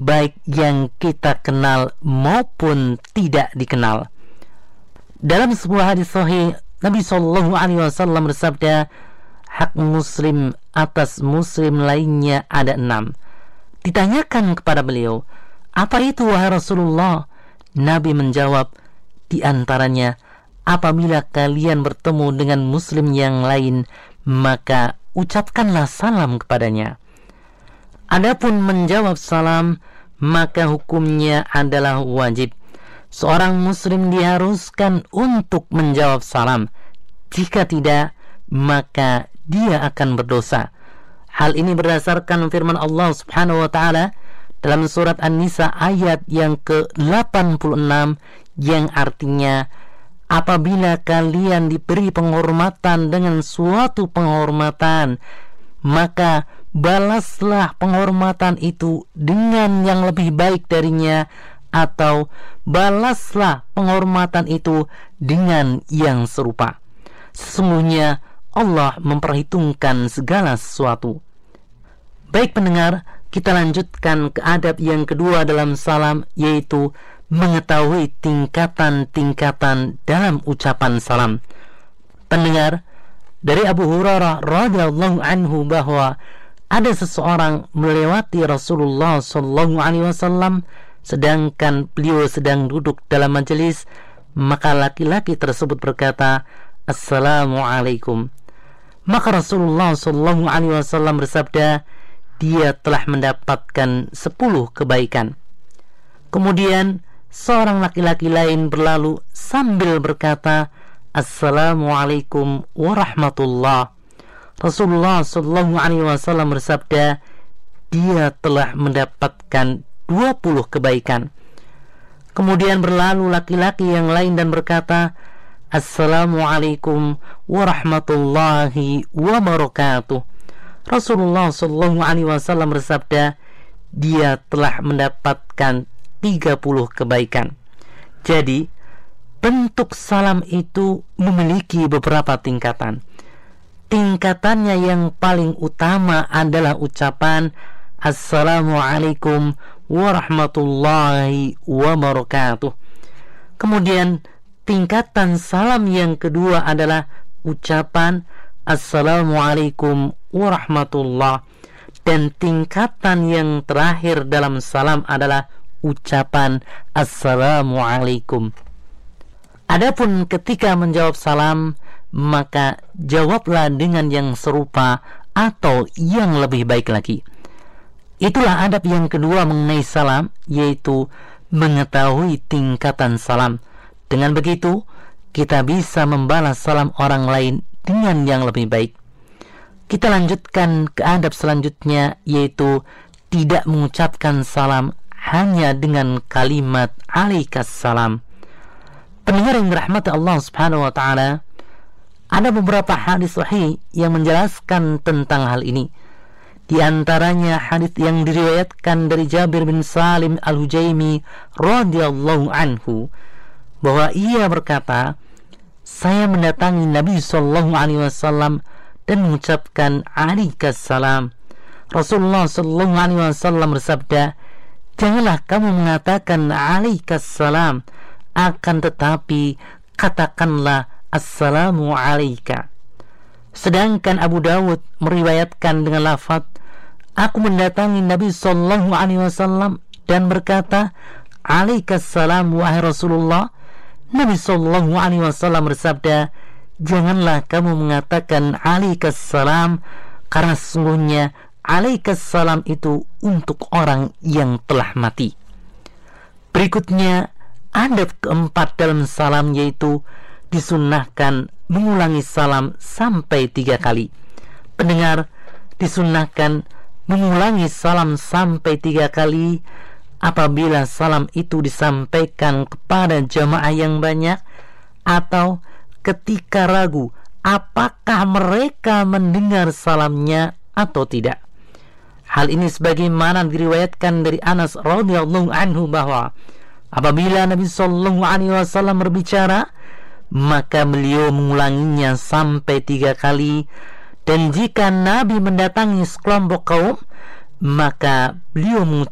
baik yang kita kenal maupun tidak dikenal. Dalam sebuah hadis sahih, Nabi SAW bersabda, hak muslim atas muslim lainnya ada 6. Ditanyakan kepada beliau, apa itu wahai Rasulullah? Nabi menjawab, di antaranya, apabila kalian bertemu dengan muslim yang lain, maka ucapkanlah salam kepadanya. Adapun menjawab salam, maka hukumnya adalah wajib. Seorang muslim diharuskan untuk menjawab salam. Jika tidak, maka dia akan berdosa. Hal ini berdasarkan firman Allah Subhanahu wa taala dalam surat An-Nisa ayat yang ke-86 yang artinya, apabila kalian diberi penghormatan dengan suatu penghormatan, maka balaslah penghormatan itu dengan yang lebih baik darinya, atau balaslah penghormatan itu dengan yang serupa. Sesungguhnya Allah memperhitungkan segala sesuatu. Baik pendengar, kita lanjutkan ke adab yang kedua dalam salam, yaitu mengetahui tingkatan-tingkatan dalam ucapan salam. Pendengar, dari Abu Hurairah radhiyallahu anhu bahwa ada seseorang melewati Rasulullah SAW sedangkan beliau sedang duduk dalam majelis, maka laki-laki tersebut berkata, Assalamualaikum. Maka Rasulullah SAW bersabda, dia telah mendapatkan 10 kebaikan. Kemudian seorang laki-laki lain berlalu sambil berkata, Assalamualaikum warahmatullah. Rasulullah SAW bersabda, dia telah mendapatkan 20 kebaikan. Kemudian berlalu laki-laki yang lain dan berkata, Assalamualaikum warahmatullahi wabarakatuh. Rasulullah SAW bersabda, dia telah mendapatkan 30 kebaikan. Jadi, bentuk salam itu memiliki beberapa tingkatan. Tingkatannya yang paling utama adalah ucapan Assalamualaikum warahmatullahi wabarakatuh. Kemudian tingkatan salam yang kedua adalah ucapan Assalamualaikum warahmatullah. Dan tingkatan yang terakhir dalam salam adalah ucapan Assalamualaikum. Adapun ketika menjawab salam, maka jawablah dengan yang serupa atau yang lebih baik lagi. Itulah adab yang kedua mengenai salam, yaitu mengetahui tingkatan salam. Dengan begitu, kita bisa membalas salam orang lain dengan yang lebih baik. Kita lanjutkan ke adab selanjutnya, yaitu tidak mengucapkan salam hanya dengan kalimat alaikas salam. Pendengar yang dirahmati Allah Subhanahu wa taala, ada beberapa hadis sahih yang menjelaskan tentang hal ini. Di antaranya hadis yang diriwayatkan dari Jabir bin Salim Al-Hujaimi radhiyallahu anhu, bahwa ia berkata, saya mendatangi Nabi SAW dan mengucapkan alaikas salam. Rasulullah SAW bersabda, janganlah kamu mengatakan alaikas salam, akan tetapi katakanlah assalamu alaika. Sedangkan Abu Dawud meriwayatkan dengan lafaz, aku mendatangi Nabi SAW dan berkata, alaikas salam wahai Rasulullah. Nabi SAW bersabda, janganlah kamu mengatakan alaikas salam, karena sesungguhnya alaikas salam itu untuk orang yang telah mati. Berikutnya, adab keempat dalam salam, yaitu disunnahkan mengulangi salam sampai 3 kali. Pendengar, disunnahkan mengulangi salam sampai 3 kali apabila salam itu disampaikan kepada jamaah yang banyak, atau ketika ragu apakah mereka mendengar salamnya atau tidak. Hal ini sebagaimana diriwayatkan dari Anas radhiyallahu anhu bahwa apabila Nabi SAW berbicara, maka beliau mengulanginya sampai 3 kali. Dan jika Nabi mendatangi sekelompok kaum, maka beliau